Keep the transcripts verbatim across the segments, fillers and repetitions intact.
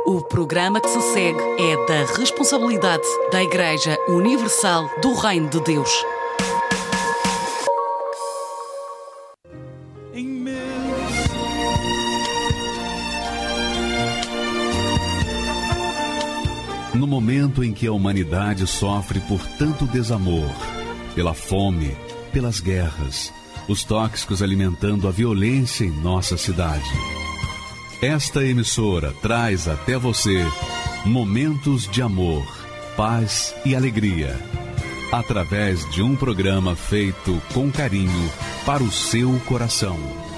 O programa que se segue é da responsabilidade da Igreja Universal do Reino de Deus. No momento em que a humanidade sofre por tanto desamor, pela fome, pelas guerras, os tóxicos alimentando a violência em nossa cidade, esta emissora traz até você momentos de amor, paz e alegria, através de um programa feito com carinho para o seu coração.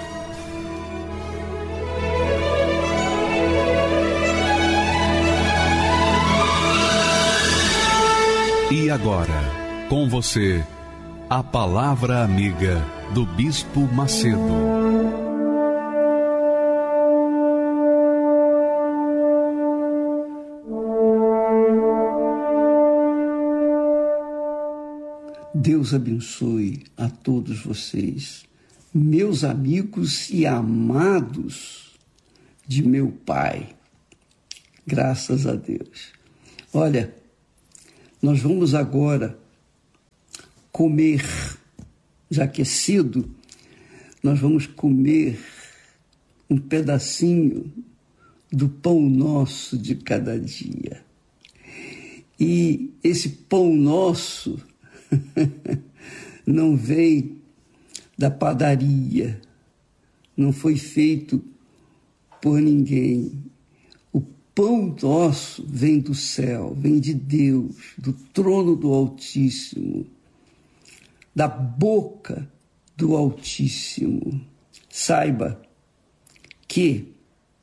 E agora, com você, a Palavra Amiga do Bispo Macedo. Deus abençoe a todos vocês, meus amigos e amados de meu Pai. Graças a Deus. Olha, nós vamos agora comer, já que é cedo, nós vamos comer um pedacinho do pão nosso de cada dia. E esse pão nosso não vem da padaria, não foi feito por ninguém. O pão nosso vem do céu, vem de Deus, do trono do Altíssimo, da boca do Altíssimo. Saiba que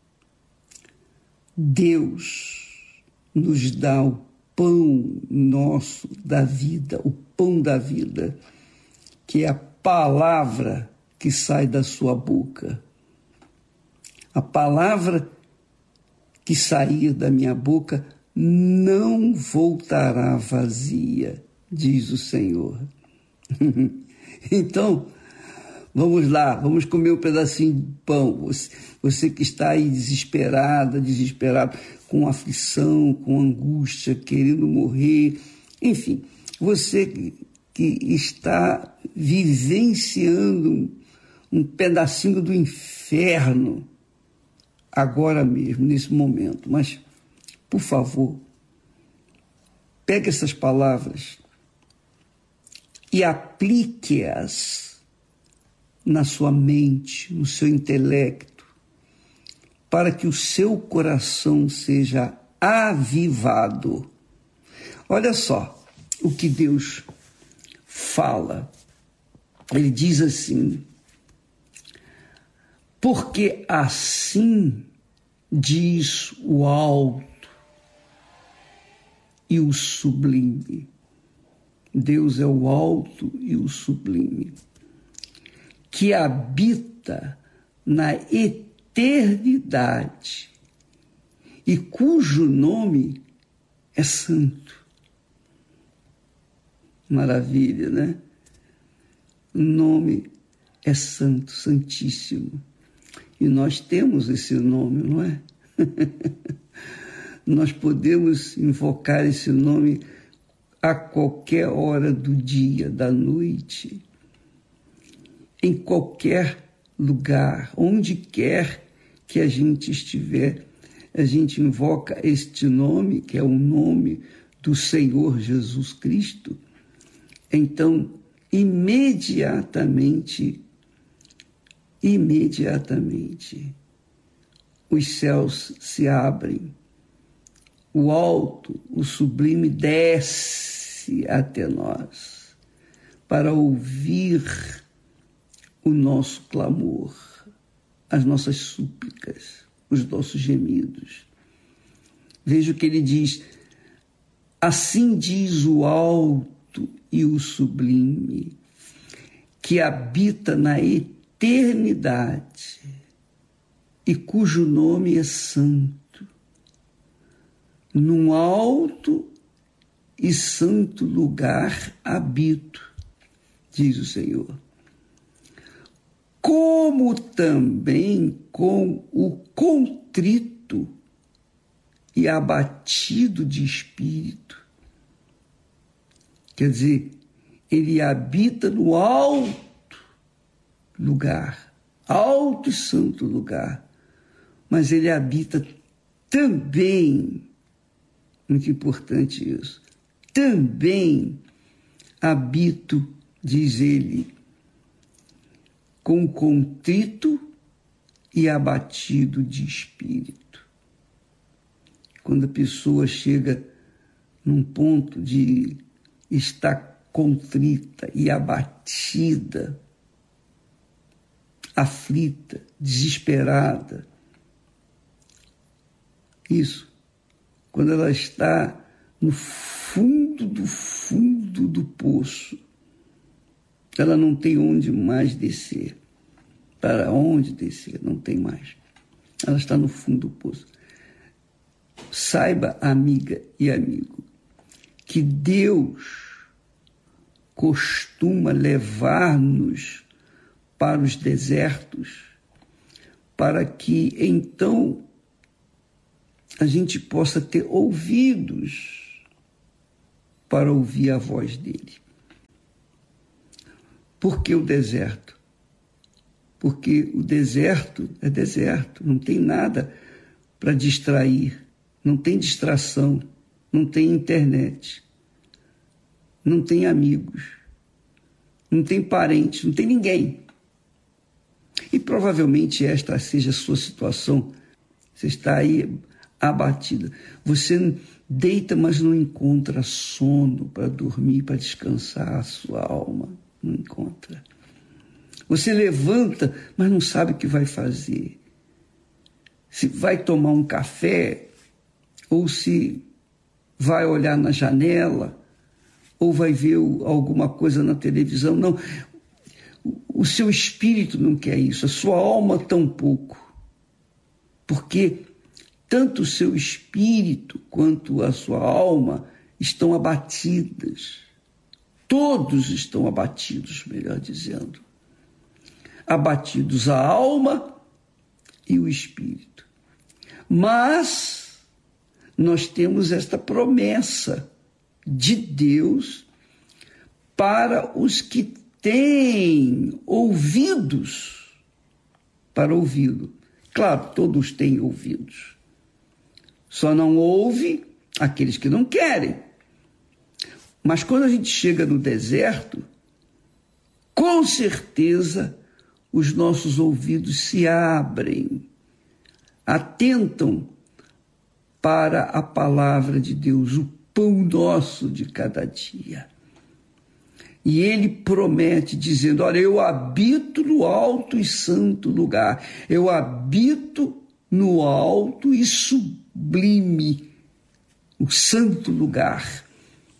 Deus nos dá o pão nosso da vida, o pão da vida, que é a palavra que sai da sua boca. A palavra que sair da minha boca não voltará vazia, diz o Senhor. Então, vamos lá, vamos comer um pedacinho de pão. Você, você que está aí desesperada, desesperado, com aflição, com angústia, querendo morrer, enfim, você que, que está vivenciando um, um pedacinho do inferno agora mesmo, nesse momento. Mas, por favor, pegue essas palavras e aplique-as na sua mente, no seu intelecto, para que o seu coração seja avivado. Olha só o que Deus fala. Ele diz assim: porque assim diz o alto e o sublime. Deus é o alto e o sublime, que habita na eternidade e cujo nome é santo. Maravilha, né? O nome é santo, santíssimo. E nós temos esse nome, não é? Nós podemos invocar esse nome a qualquer hora do dia, da noite, em qualquer lugar, onde quer que a gente estiver, a gente invoca este nome, que é o nome do Senhor Jesus Cristo. Então, imediatamente, imediatamente, os céus se abrem, o alto, o sublime desce até nós para ouvir o nosso clamor, as nossas súplicas, os nossos gemidos. Veja o que ele diz: assim diz o alto e o sublime, que habita na eternidade e cujo nome é santo. Num alto e santo lugar habito, diz o Senhor. Como também com o contrito e abatido de espírito. Quer dizer, ele habita no alto lugar, alto e santo lugar, mas ele habita também, muito importante isso, também habito, diz ele, com contrito e abatido de espírito. Quando a pessoa chega num ponto de estar contrita e abatida, aflita, desesperada, isso, quando ela está no fundo do fundo do poço, ela não tem onde mais descer. Para onde descer? Não tem mais. Ela está no fundo do poço. Saiba, amiga e amigo, que Deus costuma levar-nos para os desertos para que, então, a gente possa ter ouvidos para ouvir a voz dele. Por que o deserto? Porque o deserto é deserto, não tem nada para distrair, não tem distração, não tem internet, não tem amigos, não tem parentes, não tem ninguém. E provavelmente esta seja a sua situação. Você está aí abatida. Você deita, mas não encontra sono para dormir, para descansar a sua alma. Não encontra. Você levanta, mas não sabe o que vai fazer. Se vai tomar um café, ou se vai olhar na janela, ou vai ver alguma coisa na televisão. Não, o seu espírito não quer isso, a sua alma tampouco. Porque tanto o seu espírito quanto a sua alma estão abatidas. Todos estão abatidos, melhor dizendo. Abatidos a alma e o espírito. Mas nós temos esta promessa de Deus para os que têm ouvidos para ouvi-lo. Claro, todos têm ouvidos. Só não ouve aqueles que não querem. Mas quando a gente chega no deserto, com certeza os nossos ouvidos se abrem, atentam para a palavra de Deus, o pão nosso de cada dia. E ele promete dizendo, olha, eu habito no alto e santo lugar, eu habito no alto e sublime, o santo lugar.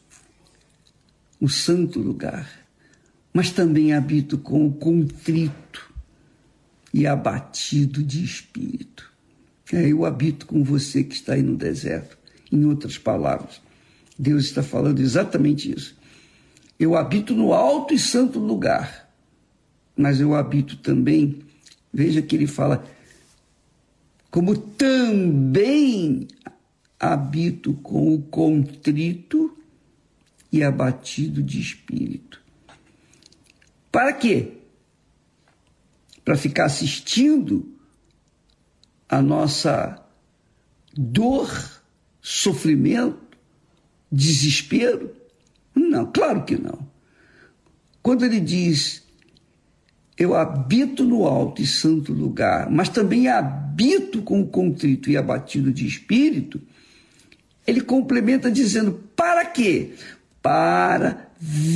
O santo lugar, mas também habito com o contrito e abatido de espírito. É, eu habito com você que está aí no deserto. Em outras palavras, Deus está falando exatamente isso. Eu habito no alto e santo lugar, mas eu habito também, veja que ele fala, como também habito com o contrito e abatido de espírito. Para quê? Para ficar assistindo a nossa dor, sofrimento, desespero? Não, claro que não. Quando ele diz, eu habito no alto e santo lugar, mas também habito com o contrito e abatido de espírito, ele complementa dizendo, para quê? Para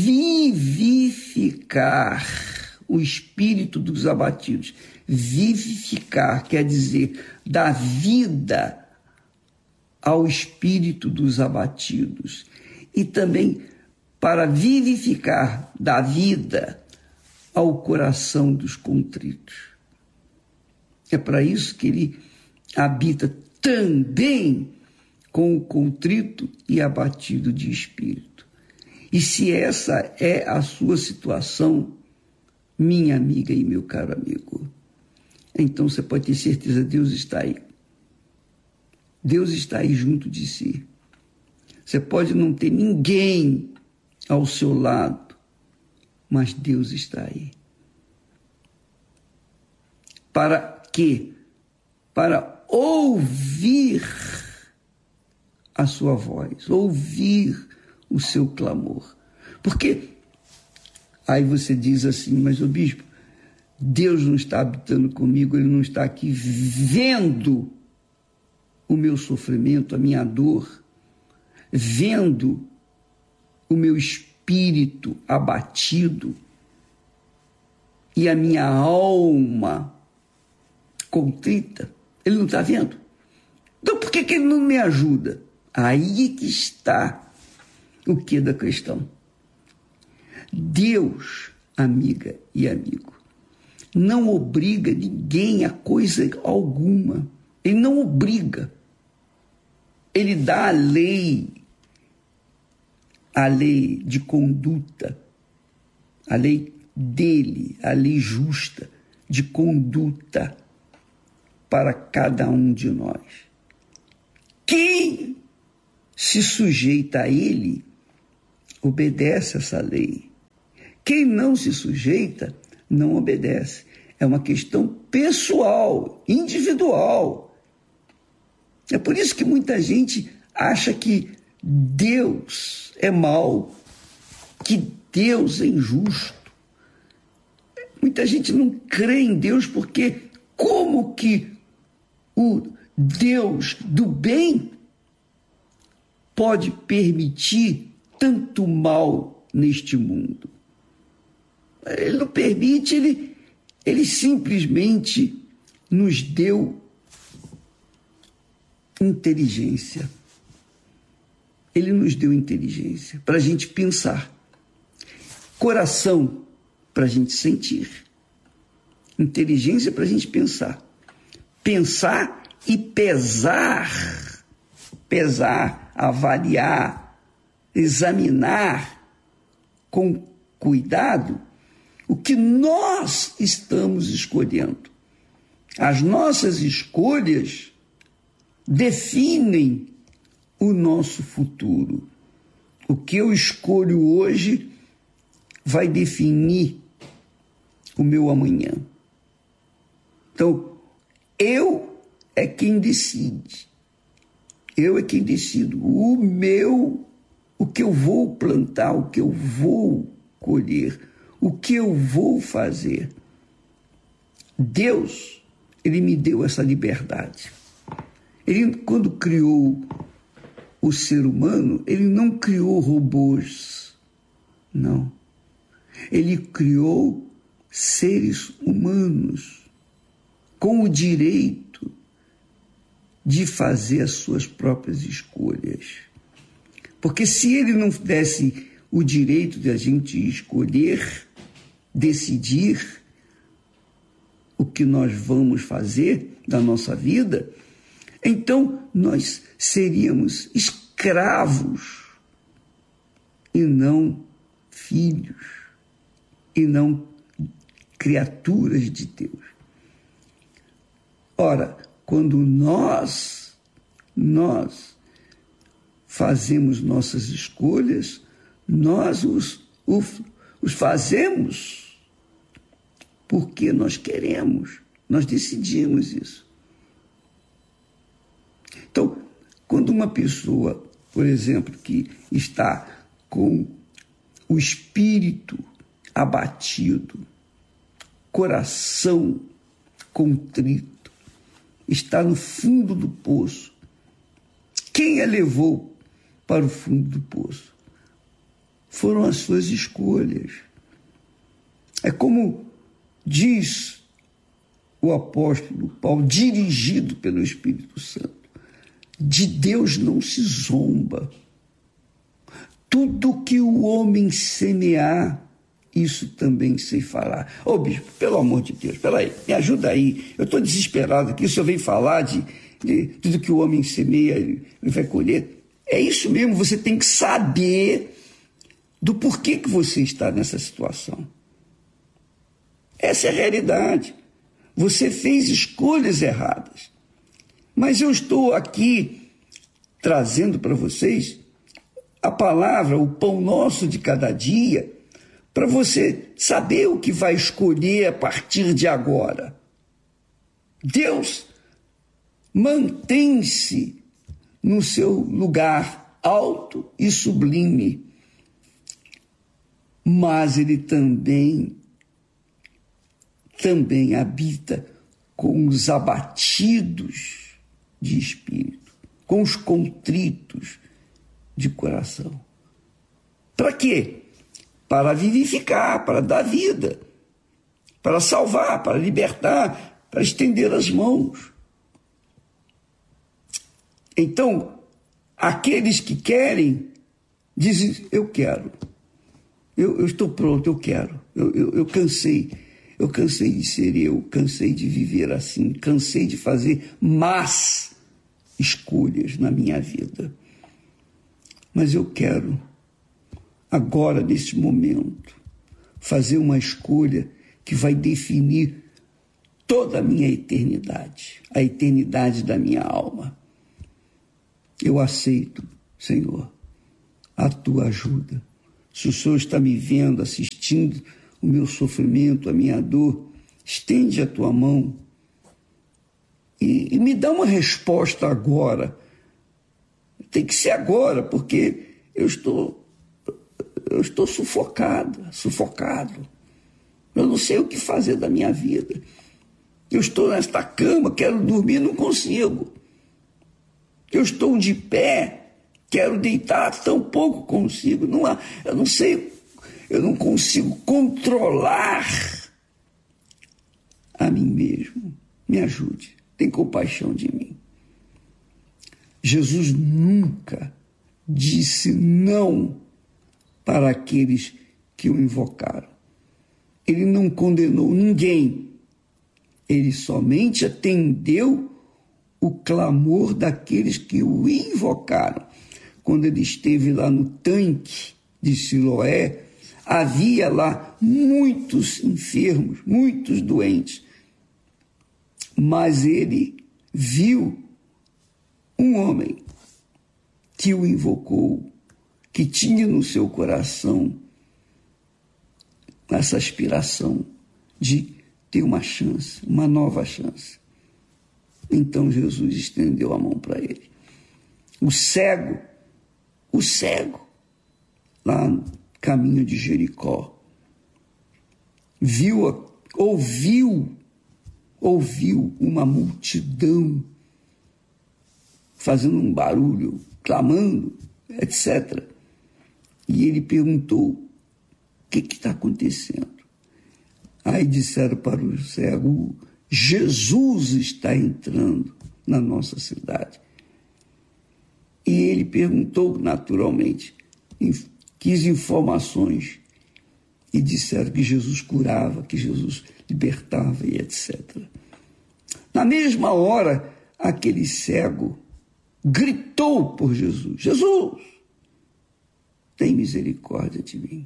vivificar o espírito dos abatidos. Vivificar quer dizer dar vida ao espírito dos abatidos. E também para vivificar, dar vida ao coração dos contritos. É para isso que ele habita também com o contrito e abatido de espírito. E se essa é a sua situação, minha amiga e meu caro amigo, então você pode ter certeza, Deus está aí. Deus está aí junto de si. Você pode não ter ninguém ao seu lado, mas Deus está aí. Para quê? Para ouvir a sua voz, ouvir o seu clamor. Porque aí você diz assim, mas ô bispo, Deus não está habitando comigo, Ele não está aqui vendo o meu sofrimento, a minha dor, vendo o meu espírito abatido e a minha alma contrita. Ele não está vendo? Então por que, que Ele não me ajuda? Aí que está o que da questão. Deus, amiga e amigo, não obriga ninguém a coisa alguma. Ele não obriga. Ele dá a lei, a lei de conduta, a lei dele, a lei justa de conduta para cada um de nós. Quem se sujeita a ele, obedece essa lei. Quem não se sujeita, não obedece. É uma questão pessoal, individual. É por isso que muita gente acha que Deus é mau, que Deus é injusto. Muita gente não crê em Deus porque como que o Deus do bem pode permitir tanto mal neste mundo? Ele não permite, ele, ele simplesmente nos deu inteligência. Ele nos deu inteligência para a gente pensar, coração para a gente sentir, inteligência para a gente pensar, pensar e pesar, pesar, avaliar, examinar com cuidado o que nós estamos escolhendo. As nossas escolhas definem o nosso futuro. O que eu escolho hoje vai definir o meu amanhã. Então, eu é quem decide. Eu é quem decido. O meu, o que eu vou plantar, o que eu vou colher, o que eu vou fazer. Deus, Ele me deu essa liberdade. Ele, quando criou o ser humano, Ele não criou robôs, não. Ele criou seres humanos com o direito de fazer as suas próprias escolhas. Porque se Ele não desse o direito de a gente escolher, decidir o que nós vamos fazer da nossa vida, então nós seríamos escravos e não filhos, e não criaturas de Deus. Ora, quando nós, nós fazemos nossas escolhas, nós os, os, os fazemos porque nós queremos, nós decidimos isso. Então, quando uma pessoa, por exemplo, que está com o espírito abatido, coração contrito, está no fundo do poço, quem a levou para o fundo do poço? Foram as suas escolhas. É como diz o apóstolo Paulo, dirigido pelo Espírito Santo, de Deus não se zomba. Tudo que o homem semear, isso também sei falar. Ô bispo, pelo amor de Deus, peraí, me ajuda aí. Eu estou desesperado aqui, o senhor vem falar de, de tudo que o homem semeia, ele vai colher. É isso mesmo, você tem que saber do porquê que você está nessa situação. Essa é a realidade. Você fez escolhas erradas. Mas eu estou aqui trazendo para vocês a palavra, o pão nosso de cada dia, para você saber o que vai escolher a partir de agora. Deus mantém-se no seu lugar alto e sublime, mas ele também, também habita com os abatidos de espírito, com os contritos de coração. Para quê? Para vivificar, para dar vida, para salvar, para libertar, para estender as mãos. Então, aqueles que querem, dizem, eu quero, eu, eu estou pronto, eu quero, eu, eu, eu cansei, eu cansei de ser eu, cansei de viver assim, cansei de fazer más escolhas na minha vida. Mas eu quero, agora, neste momento, fazer uma escolha que vai definir toda a minha eternidade, a eternidade da minha alma. Eu aceito, Senhor, a tua ajuda. Se o Senhor está me vendo, assistindo o meu sofrimento, a minha dor, estende a tua mão e, e me dá uma resposta agora. Tem que ser agora, porque eu estou, eu estou sufocada, sufocado. Eu não sei o que fazer da minha vida. Eu estou nesta cama, quero dormir, não consigo. Eu estou de pé, quero deitar, tampouco consigo. Não há, eu não sei, eu não consigo controlar a mim mesmo. Me ajude, tem compaixão de mim. Jesus nunca disse não para aqueles que o invocaram. Ele não condenou ninguém. Ele somente atendeu o clamor daqueles que o invocaram. Quando ele esteve lá no tanque de Siloé, havia lá muitos enfermos, muitos doentes. Mas ele viu um homem que o invocou, que tinha no seu coração essa aspiração de ter uma chance, uma nova chance. Então Jesus estendeu a mão para ele. O cego, o cego, lá no caminho de Jericó, viu, ouviu, ouviu uma multidão fazendo um barulho, clamando, etcétera. E ele perguntou, o que está acontecendo? Aí disseram para o cego, Jesus está entrando na nossa cidade. E ele perguntou naturalmente, quis informações, e disseram que Jesus curava, que Jesus libertava e etcétera. Na mesma hora, aquele cego gritou por Jesus, Jesus, tem misericórdia de mim.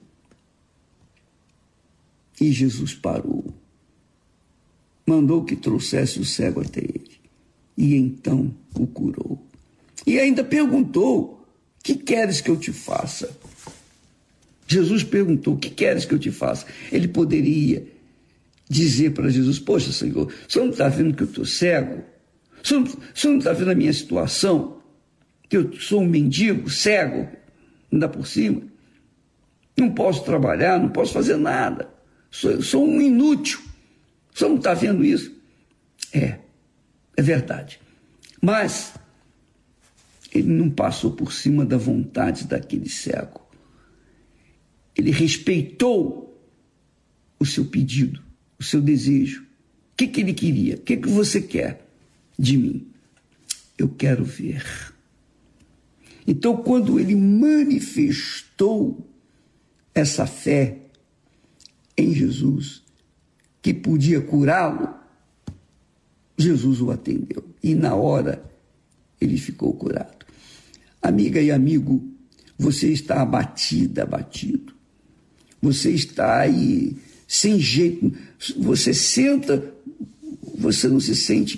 E Jesus parou, mandou que trouxesse o cego até ele, e então o curou. E ainda perguntou, o que queres que eu te faça? Jesus perguntou, o que queres que eu te faça? Ele poderia dizer para Jesus, poxa, Senhor, o Senhor não está vendo que eu estou cego? O Senhor, o Senhor não está vendo a minha situação? Que eu sou um mendigo, cego, ainda por cima? Não posso trabalhar, não posso fazer nada. Sou, sou um inútil. O Senhor não está vendo isso? É, é verdade. Mas ele não passou por cima da vontade daquele cego. Ele respeitou o seu pedido, o seu desejo. O que, que ele queria? O que, que você quer de mim? Eu quero ver. Então, quando ele manifestou essa fé em Jesus, que podia curá-lo, Jesus o atendeu. E na hora, ele ficou curado. Amiga e amigo, você está abatida, abatido. Você está aí sem jeito. Você senta, você não se sente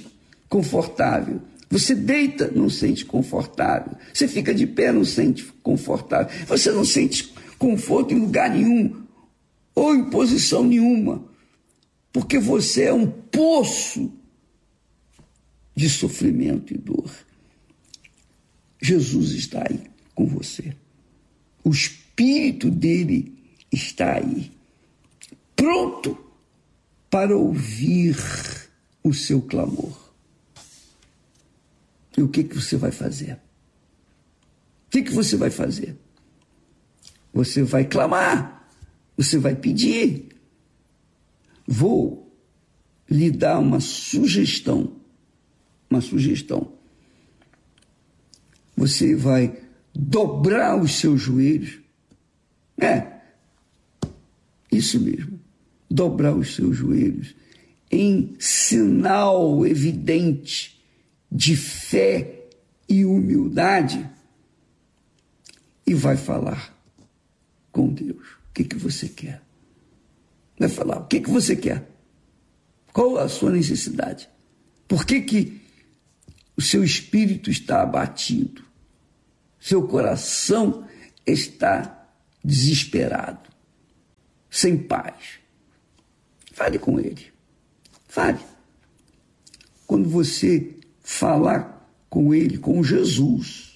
confortável. Você deita, não sente confortável. Você fica de pé, não sente confortável. Você não sente conforto em lugar nenhum ou em posição nenhuma, porque você é um poço de sofrimento e dor. Jesus está aí com você. O Espírito dele está aí, pronto para ouvir o seu clamor. E o que, que você vai fazer? O que, que você vai fazer? Você vai clamar, você vai pedir. Vou lhe dar uma sugestão, uma sugestão. Você vai dobrar os seus joelhos. É, isso mesmo, dobrar os seus joelhos em sinal evidente de fé e humildade e vai falar com Deus. O que, que você quer? Vai falar, o que, que você quer? Qual a sua necessidade? Por que, que o seu espírito está abatido? Seu coração está desesperado, sem paz. Fale com ele. Fale. Quando você falar com ele, com Jesus,